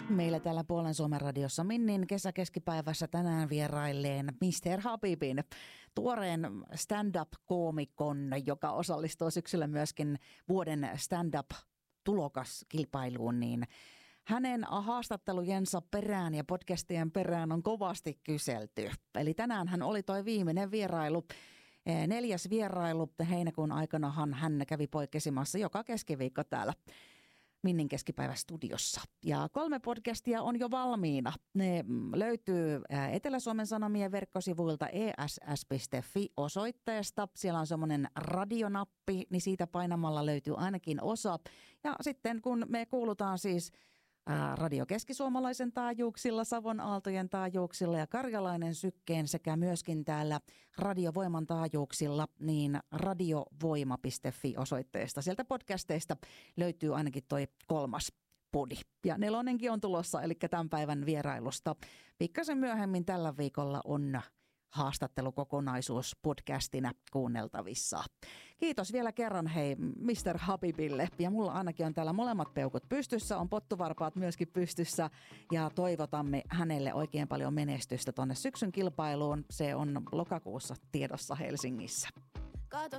Meillä täällä Puolen Suomen radiossa Minnin kesäkeskipäivässä tänään vierailleen Mr. Habibin, tuoreen stand-up-koomikon, joka osallistuu syksyllä myöskin vuoden stand-up-tulokaskilpailuun, niin hänen haastattelujensa perään ja podcastien perään on kovasti kyselty. Eli tänään hän oli toi viimeinen vierailu. 4. vierailu heinäkuun aikanahan hän kävi poikkesimassa joka keskiviikko täällä Minnin keskipäivästudiossa. Ja 3 podcastia on jo valmiina. Ne löytyy Etelä-Suomen Sanomien verkkosivuilta ess.fi-osoitteesta. Siellä on semmoinen radionappi, niin siitä painamalla löytyy ainakin osa. Ja sitten kun me kuulutaan siis Radio Keski-Suomalaisen taajuuksilla, Savon Aaltojen taajuuksilla ja Karjalainen Sykkeen sekä myöskin täällä Radiovoiman taajuuksilla, niin radiovoima.fi-osoitteesta. Sieltä podcasteista löytyy ainakin toi 3. podi. Ja 4. on tulossa, eli tämän päivän vierailusta. Pikkasen myöhemmin tällä viikolla on haastattelukokonaisuus podcastina kuunneltavissa. Kiitos vielä kerran hei Mr. Habibille. Ja mulla ainakin on täällä molemmat peukut pystyssä, on pottuvarpaat myöskin pystyssä ja toivotamme hänelle oikein paljon menestystä tonne syksyn kilpailuun. Se on lokakuussa tiedossa Helsingissä.